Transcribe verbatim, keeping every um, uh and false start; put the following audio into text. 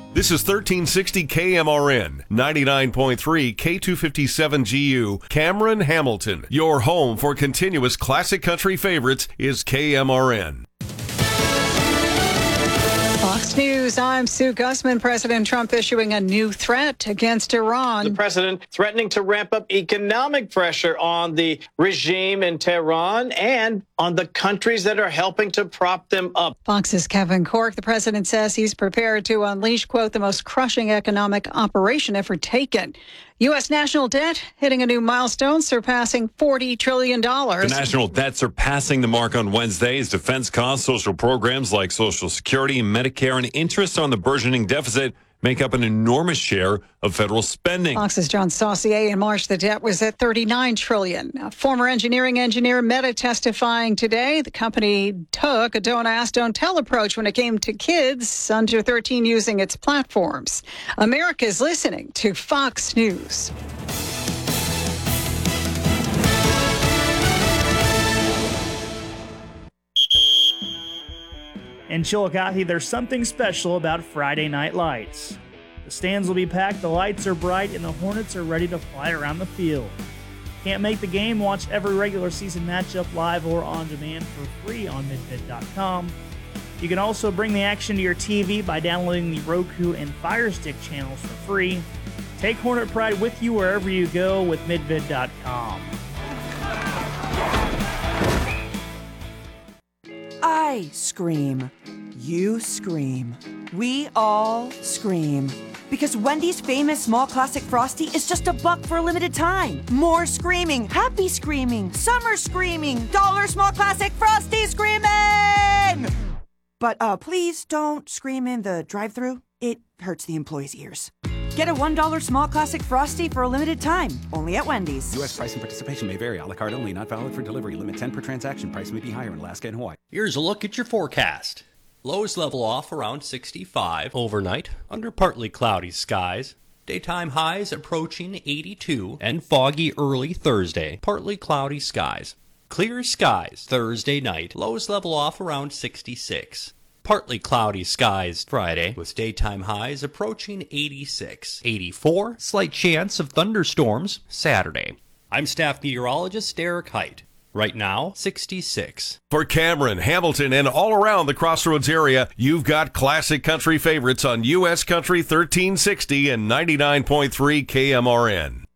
This is thirteen sixty K M R N, ninety-nine point three K two fifty-seven G U, Cameron, Hamilton. Your home for continuous classic country favorites is K M R N. Fox News, I'm Sue Gussman. President Trump issuing a new threat against Iran. The president threatening to ramp up economic pressure on the regime in Tehran and on the countries that are helping to prop them up. Fox's Kevin Corke. The president says he's prepared to unleash, quote, the most crushing economic operation ever taken. U S national debt hitting a new milestone, surpassing forty trillion dollars. The national debt surpassing the mark on Wednesday as defense costs, social programs like Social Security, Medicare, and interest on the burgeoning deficit make up an enormous share of federal spending. Fox's John Saucier. In March, the debt was at thirty-nine trillion dollars. A former engineering engineer, Meta, testifying today. The company took a don't ask, don't tell approach when it came to kids under thirteen using its platforms. America's listening to Fox News. In Chillicothe, there's something special about Friday Night Lights. The stands will be packed, the lights are bright, and the Hornets are ready to fly around the field. Can't make the game? Watch every regular season matchup live or on demand for free on midvid dot com. You can also bring the action to your T V by downloading the Roku and Fire Stick channels for free. Take Hornet Pride with you wherever you go with midvid dot com. I scream. You scream. We all scream. Because Wendy's famous small classic Frosty is just a buck for a limited time. More screaming, happy screaming, summer screaming, dollar small classic Frosty screaming! But uh, please don't scream in the drive-thru. It hurts the employees' ears. Get a one dollar small classic Frosty for a limited time, only at Wendy's. U S price and participation may vary. A la carte only, not valid for delivery. Limit ten per transaction. Price may be higher in Alaska and Hawaii. Here's a look at your forecast. Lows level off around sixty-five overnight, under partly cloudy skies. Daytime highs approaching eighty-two, and foggy early Thursday, partly cloudy skies. Clear skies Thursday night, lows level off around sixty-six. Partly cloudy skies Friday, with daytime highs approaching eighty-six. eighty-four, slight chance of thunderstorms Saturday. I'm staff meteorologist Derek Height. Right now, sixty-six. For Cameron, Hamilton, and all around the Crossroads area, you've got classic country favorites on U S Country thirteen sixty and ninety-nine point three K M R N.